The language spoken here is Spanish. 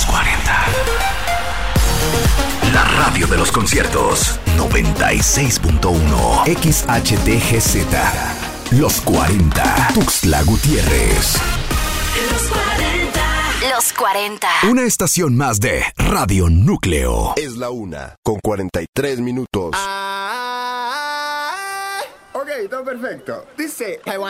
Los 40. La radio de los conciertos. 96.1 XHTGZ. Los 40. Tuxtla Gutiérrez. Los 40. Los 40. Una estación más de Radio Núcleo. Es la 1:43. Ok, todo perfecto. Dice...